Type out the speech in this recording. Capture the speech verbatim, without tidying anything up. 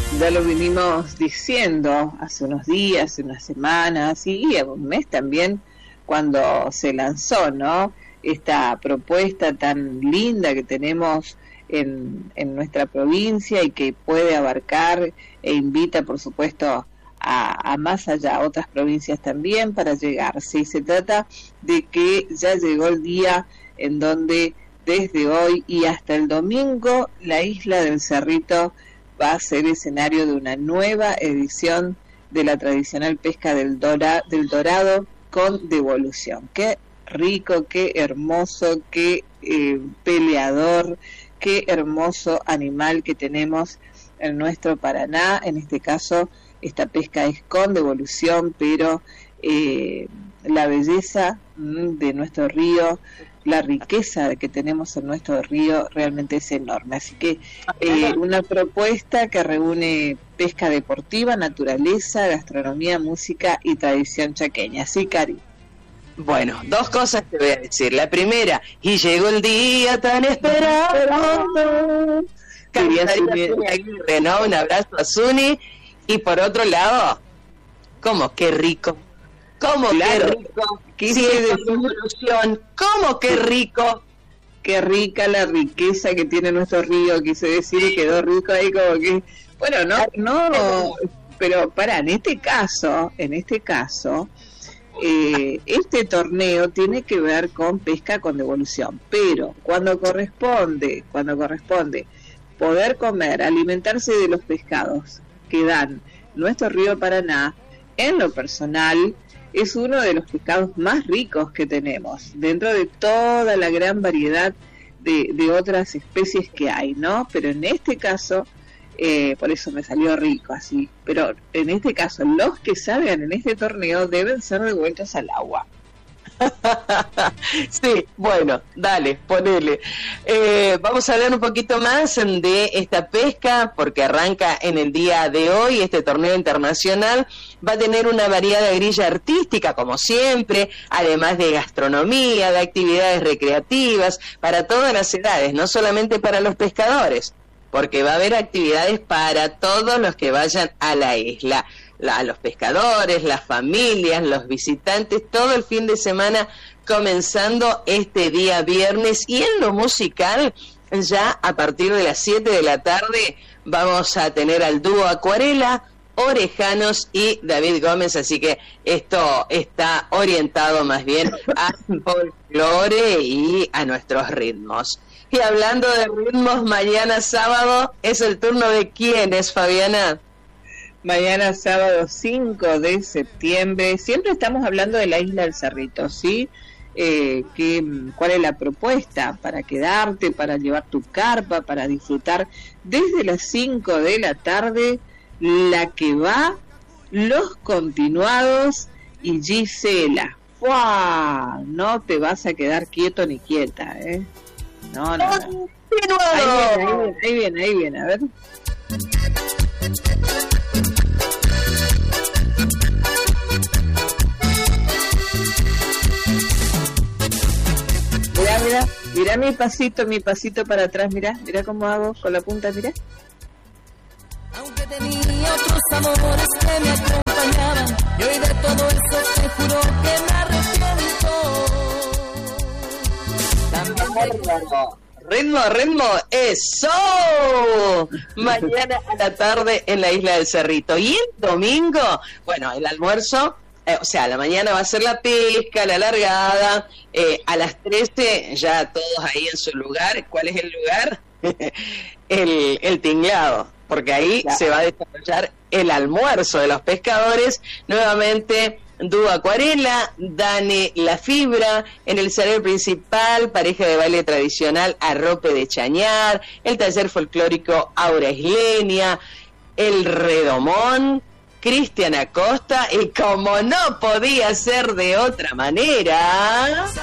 Ya lo vinimos diciendo hace unos días, hace unas semanas y un mes también cuando se lanzó, ¿no? Esta propuesta tan linda que tenemos en, en nuestra provincia y que puede abarcar e invita, por supuesto, a, a más allá, a otras provincias también para llegar. Sí, se trata de que ya llegó el día en donde desde hoy y hasta el domingo la isla del Cerrito va a ser escenario de una nueva edición de la tradicional pesca del, dora, del dorado con devolución. Qué rico, qué hermoso, qué eh, peleador, qué hermoso animal que tenemos en nuestro Paraná. En este caso, esta pesca es con devolución, pero eh, la belleza mm, de nuestro río, la riqueza que tenemos en nuestro río realmente es enorme. Así que eh, una propuesta que reúne pesca deportiva, naturaleza, gastronomía, música y tradición chaqueña. ¿Sí, Cari? Bueno, dos cosas te voy a decir. La primera, y llegó el día tan esperado. Aguirre, ¿no? Un abrazo a Zuni. Y por otro lado, ¿cómo? Qué rico. ¿Cómo claro. Qué rico? ¿Qué sí, de solución? ¿Cómo qué rico? Qué rica la riqueza que tiene nuestro río, quise decir, y quedó rico ahí como que... Bueno, no, no, pero para, en este caso, en este caso, eh, este torneo tiene que ver con pesca con devolución, pero cuando corresponde, cuando corresponde poder comer, alimentarse de los pescados que dan nuestro río Paraná, en lo personal, es uno de los pescados más ricos que tenemos, dentro de toda la gran variedad de, de otras especies que hay, ¿no? Pero en este caso, eh, por eso me salió rico así, pero en este caso, los que salgan en este torneo deben ser devueltos al agua. Sí, bueno, dale, ponele. Eh, vamos a hablar un poquito más de esta pesca, porque arranca en el día de hoy. Este torneo internacional va a tener una variada grilla artística, como siempre, además de gastronomía, de actividades recreativas, para todas las edades, no solamente para los pescadores, porque va a haber actividades para todos los que vayan a la isla. La, los pescadores, las familias, los visitantes, todo el fin de semana comenzando este día viernes. Y en lo musical, ya a partir de las siete de la tarde vamos a tener al dúo Acuarela, Orejanos y David Gómez, así que esto está orientado más bien a folclore y a nuestros ritmos. Y hablando de ritmos, mañana sábado es el turno de ¿quiénes, Fabiana? Mañana sábado cinco de septiembre, siempre estamos hablando de la isla del Cerrito, ¿sí? Eh, que, ¿cuál es la propuesta? Para quedarte, para llevar tu carpa, para disfrutar desde las cinco de la tarde, la que va, Los Continuados y Gisela. ¡Fua! No te vas a quedar quieto ni quieta, ¿eh? No, no, no. Ahí viene, ahí viene, ahí viene, a ver. Mirá, mirá, mirá mi pasito, mi pasito para atrás, mirá, mirá cómo hago con la punta, mirá. Aunque tenía otros amores que me acompañaban, y hoy de todo eso te juro que me arrepiento. También ritmo, ritmo, ritmo, eso. Mañana a la tarde en la isla del Cerrito. Y el domingo, bueno, el almuerzo, eh, o sea, a la mañana va a ser la pesca, la largada, eh, a las trece ya todos ahí en su lugar. ¿Cuál es el lugar? el, el tinglado, porque ahí claro, se va a desarrollar el almuerzo de los pescadores. Nuevamente dúo Acuarela, Dani La Fibra, en el escenario principal, pareja de baile tradicional Arrope de Chañar, el taller folclórico Aura Isleña, el Redomón, Cristian Acosta, y como no podía ser de otra manera...